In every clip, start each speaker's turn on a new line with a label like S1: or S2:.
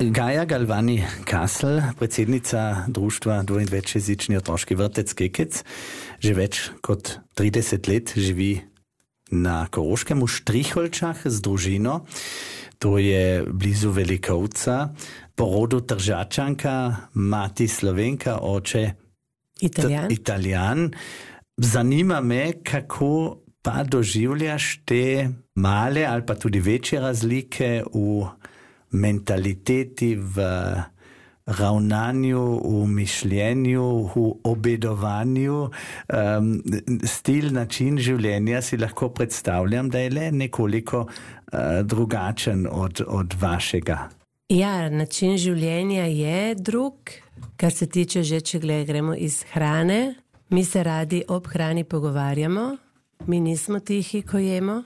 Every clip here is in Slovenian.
S1: Gaja Galvani Kasl, predsednica društva dvoindvečjezični otroški vrtec Kekec, že več kot 30 let živi na Koroškem v Štriholčah z družino. To je blizu Velikovca, po rodu Tržačanka, mati Slovenka, oče Italijan. Zanima me, kako pa doživljaš te male ali pa tudi večje razlike v mentaliteti, v ravnanju, v mišljenju, v obedovanju. Stil, način življenja si lahko predstavljam, da je le nekoliko drugačen od vašega.
S2: Ja, način življenja je drug, kar se tiče že, če gremo iz hrane. Mi se radi ob hrani pogovarjamo, mi nismo tihi, ko jemo.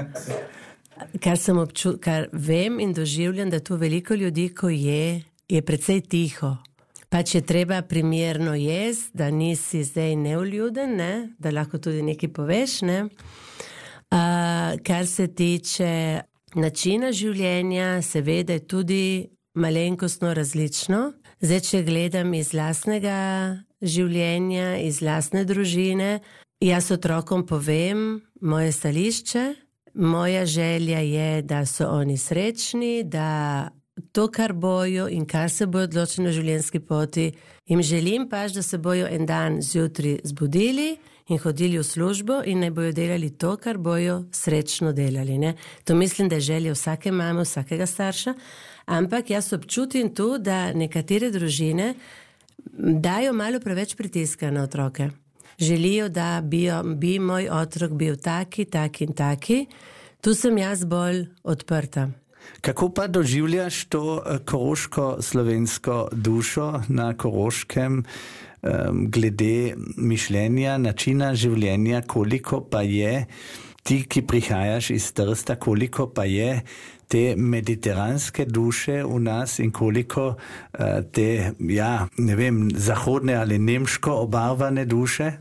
S2: Kar vem in doživljam, da tu veliko ljudi, ko je precej tiho. Pač je treba primerno jesti, da nisi zdaj neuljuden, ne? Da lahko tudi nekaj poveš. Ne? Kar se tiče načina življenja, seveda je tudi malenkostno različno. Zdaj, če gledam iz lastnega življenja, iz lastne družine, jaz otrokom povem moje stališče. Moja želja je, da so oni srečni, da to, kar bojo in kar se bojo odločili na življenjski poti, jim želim pač, da se bojo en dan zjutraj zbudili in hodili v službo in naj bojo delali to, kar bojo srečno delali. Ne? To mislim, da je želja vsake mame, vsakega starša, ampak jaz občutim tu, da nekatere družine dajo malo preveč pritiska na otroke. Želijo, da bi moj otrok bil taki in taki. Tu sem jaz bolj odprta.
S1: Kako pa doživljaš to koroško-slovensko dušo na Koroškem glede mišljenja, načina življenja, koliko pa je, ti, ki prihajaš iz Trsta, koliko pa je te mediteranske duše v nas in koliko te, ne vem, zahodne ali nemško obarvane duše?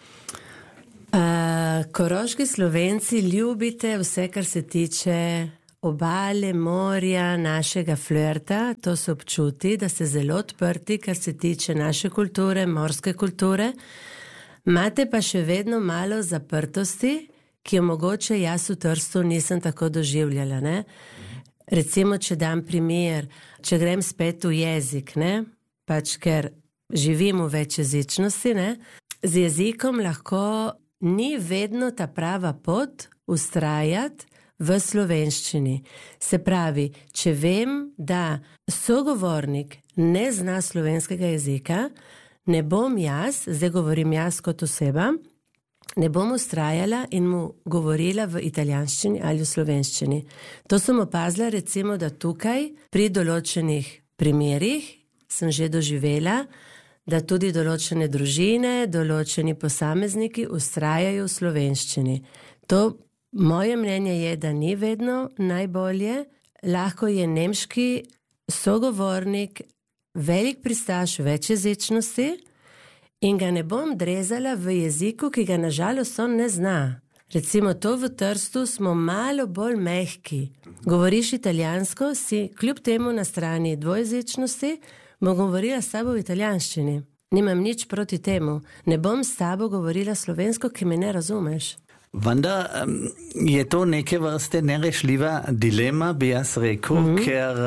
S2: Koroški Slovenci ljubite vse, kar se tiče obale, morja, našega flirta. To se občuti, da ste zelo odprti, kar se tiče naše kulture, morske kulture. Imate pa še vedno malo zaprtosti, ki jo mogoče jaz v Trstu nisem tako doživljala. Ne? Recimo, če dam primer, če grem spet v jezik, ne? Pač ker živim v večjezičnosti, ne? Z jezikom lahko ni vedno ta prava pot vztrajati v slovenščini. Se pravi, če vem, da sogovornik ne zna slovenskega jezika, ne bom jaz, zdaj govorim jaz kot oseba, ne bom vztrajala in mu govorila v italijanščini ali v slovenščini. To sem opazila recimo, da tukaj pri določenih primerih sem že doživela, da tudi določene družine, določeni posamezniki vztrajajo v slovenščini. To moje mnenje je, da ni vedno najbolje. Lahko je nemški sogovornik velik pristaš večjezičnosti in ga ne bom drezala v jeziku, ki ga nažalost on ne zna. Recimo to v Trstu smo malo bolj mehki. Govoriš italijansko, si kljub temu na strani dvojezičnosti, bom govorila s tabo v italijanščini. Nimam nič proti temu. Ne bom s tabo govorila slovensko, ki me ne razumeš.
S1: Vendar je to neke vrste nerešljiva dilema, bi jaz rekel, ker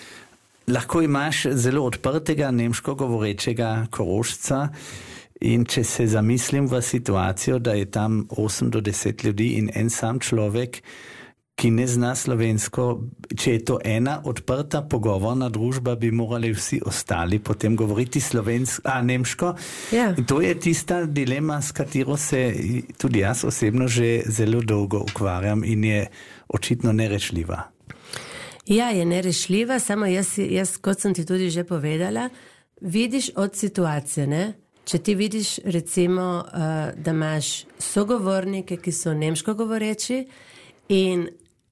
S1: lahko imaš zelo odprtega nemško govorečega Korošca in če se zamislim v situacijo, da je tam 8 do 10 ljudi in en sam človek, ki ne zna slovensko, če je to ena odprta pogovorna družba, bi morali vsi ostali potem govoriti nemško. Ja. In to je tista dilema, s katero se tudi jaz osebno že zelo dolgo ukvarjam in je očitno nerešljiva.
S2: Ja, je nerešljiva, samo jaz, kot sem ti tudi že povedala, vidiš od situacije, ne? Če ti vidiš recimo, da imaš sogovornike, ki so nemško govoreči in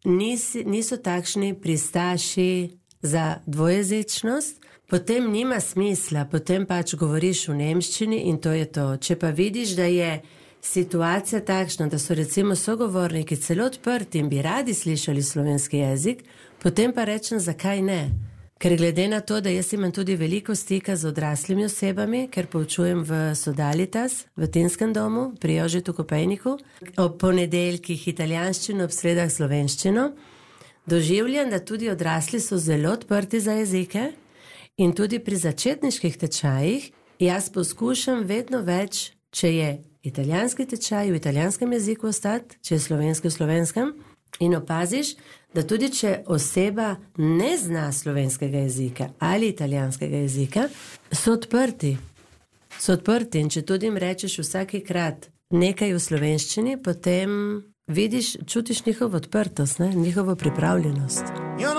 S2: niso takšni pristaši za dvojezičnost, potem nima smisla, potem pač govoriš v nemščini in to je to. Če pa vidiš, da je situacija takšna, da so recimo sogovorniki celo odprti in bi radi slišali slovenski jezik, potem pa rečem, zakaj ne. Ker glede na to, da jaz imam tudi veliko stika z odraslimi osebami, ker poučujem v Sodalitas, v Tinskem domu, pri Jožetu Kopejniku, ob ponedeljkih italijanščino, ob sredah slovenščino, doživljam, da tudi odrasli so zelo odprti za jezike in tudi pri začetniških tečajih jaz poskušam vedno več, če je italijanski tečaj v italijanskem jeziku ostati, če je slovenski v slovenskem, in opaziš, da tudi če oseba ne zna slovenskega jezika ali italijanskega jezika, so odprti. So odprti in če tudi jim rečeš vsakikrat nekaj v slovenščini, potem vidiš, čutiš njihovo odprtost, ne? Njihovo pripravljenost.